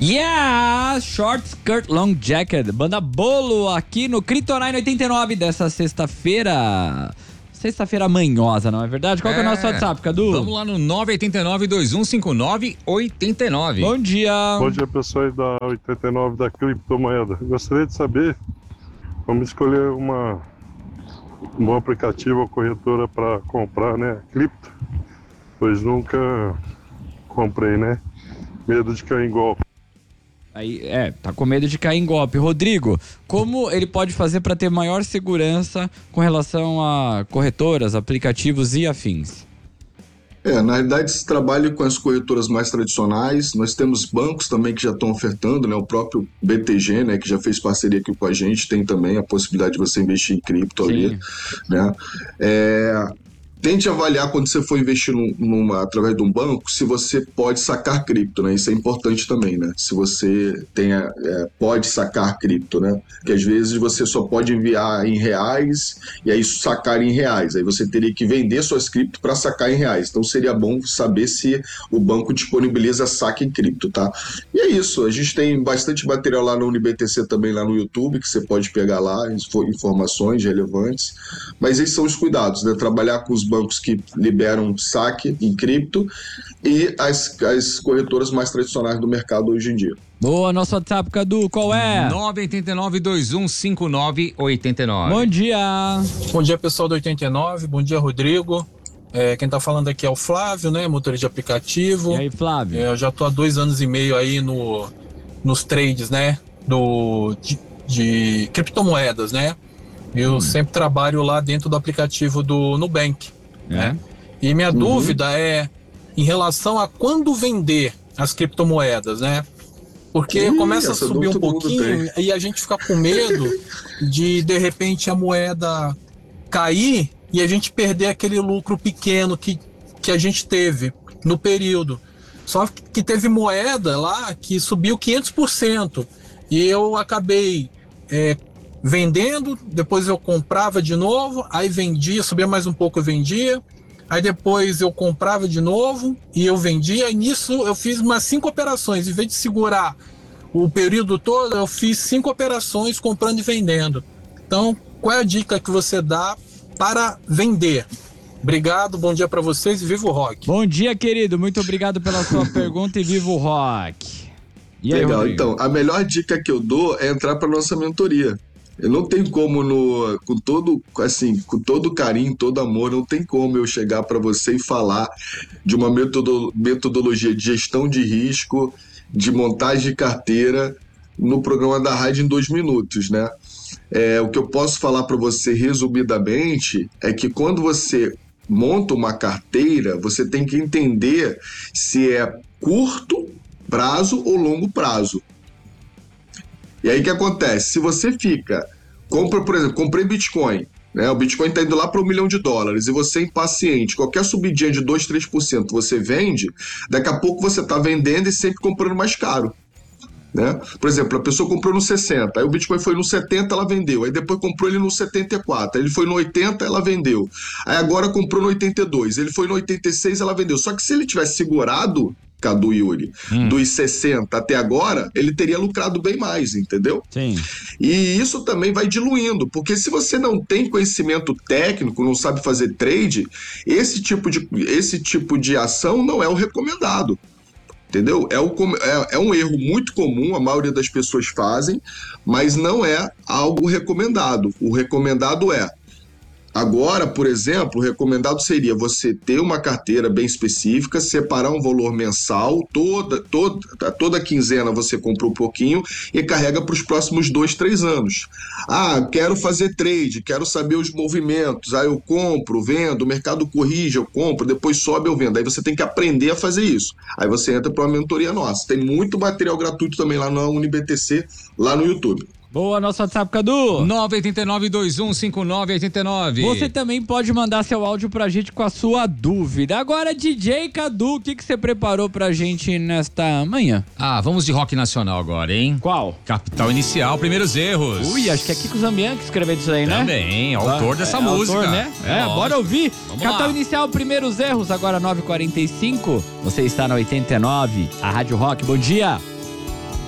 Yeah! Short Skirt Long Jacket, banda Bolo aqui no Kryptonite 89 dessa sexta-feira. Sexta-feira manhosa, não é verdade? Qual que é o nosso WhatsApp, Cadu? Vamos lá no 989-2159-89. Bom dia. Bom dia, pessoal da 89 da criptomoeda. Gostaria de saber como escolher um bom aplicativo ou corretora para comprar, né, cripto, pois nunca comprei, né? Medo de cair em golpe. Aí, tá com medo de cair em golpe. Rodrigo, como ele pode fazer para ter maior segurança com relação a corretoras, aplicativos e afins? Na realidade, se trabalha com as corretoras mais tradicionais. Nós temos bancos também que já estão ofertando, né? O próprio BTG, né, que já fez parceria aqui com a gente, tem também a possibilidade de você investir em cripto ali, né? Tente avaliar quando você for investir através de um banco, se você pode sacar cripto, né? Isso é importante também, né? Se você pode sacar cripto, né? Porque às vezes você só pode enviar em reais e aí sacar em reais. Aí você teria que vender suas cripto para sacar em reais. Então seria bom saber se o banco disponibiliza saque em cripto, tá? E é isso. A gente tem bastante material lá no UniBTC também, lá no YouTube, que você pode pegar lá, informações relevantes. Mas esses são os cuidados, né? Trabalhar com os bancos que liberam saque em cripto e as corretoras mais tradicionais do mercado hoje em dia. Boa, nosso WhatsApp, Cadu, qual é? 989-2159-89. Bom dia. Bom dia, pessoal do 89, bom dia, Rodrigo. Quem tá falando aqui é o Flávio, né, motorista de aplicativo. E aí, Flávio? Eu já tô há 2 anos e meio aí nos trades, né, de criptomoedas, né. Eu sempre trabalho lá dentro do aplicativo do Nubank, né? E minha dúvida é em relação a quando vender as criptomoedas, né? Porque começa a subir um pouquinho e a gente fica com medo de repente a moeda cair e a gente perder aquele lucro pequeno que a gente teve no período. Só que teve moeda lá que subiu 500% e eu acabei vendendo, depois eu comprava de novo, aí vendia, subia mais um pouco, eu vendia, aí depois eu comprava de novo e eu vendia, e nisso eu fiz umas 5 operações, em vez de segurar o período todo, eu fiz 5 operações comprando e vendendo. Então, qual é a dica que você dá para vender? Obrigado, bom dia para vocês e viva o rock. Bom dia, querido, muito obrigado pela sua pergunta e viva o rock. E aí, legal, Rodrigo? Então, a melhor dica que eu dou é entrar para nossa mentoria. Eu não tenho como, com todo carinho, todo amor, não tem como eu chegar para você e falar de uma metodologia de gestão de risco, de montagem de carteira no programa da rádio em 2 minutos, né? O que eu posso falar para você resumidamente é que quando você monta uma carteira, você tem que entender se é curto prazo ou longo prazo. E aí o que acontece? Se você por exemplo, comprei Bitcoin, né? O Bitcoin está indo lá para $1 milhão e você é impaciente, qualquer subidinha de 2%, 3% você vende, daqui a pouco você está vendendo e sempre comprando mais caro. Né? Por exemplo, a pessoa comprou no 60, aí o Bitcoin foi no 70, ela vendeu, aí depois comprou ele no 74, aí ele foi no 80, ela vendeu, aí agora comprou no 82, ele foi no 86, ela vendeu. Só que se ele tivesse segurado, Cadu e Yuri, dos 60 até agora, ele teria lucrado bem mais, entendeu? Sim. E isso também vai diluindo, porque se você não tem conhecimento técnico, não sabe fazer trade, esse tipo de ação não é o recomendado. Entendeu? É um erro muito comum, a maioria das pessoas fazem, mas não é algo recomendado. O recomendado agora, por exemplo, o recomendado seria você ter uma carteira bem específica, separar um valor mensal, toda quinzena você compra um pouquinho e carrega para os próximos 2, 3 anos. Quero fazer trade, quero saber os movimentos, eu compro, vendo, o mercado corrige, eu compro, depois sobe, eu vendo. Aí você tem que aprender a fazer isso. Aí você entra para uma mentoria nossa. Tem muito material gratuito também lá na UniBTC, lá no YouTube. Boa, nosso WhatsApp, Cadu. 989-2159-89. Você também pode mandar seu áudio pra gente com a sua dúvida. Agora, DJ Cadu, o que você preparou pra gente nesta manhã? Vamos de rock nacional agora, hein? Qual? Capital Inicial, Primeiros Erros. Ui, acho que é Kiko Zambian que escreveu isso aí, né? Também, autor dessa música. Autor, né? Bora ouvir. Vamos Capital lá. Inicial, Primeiros Erros, agora 9h45. Você está na 89, a Rádio Rock. Bom dia.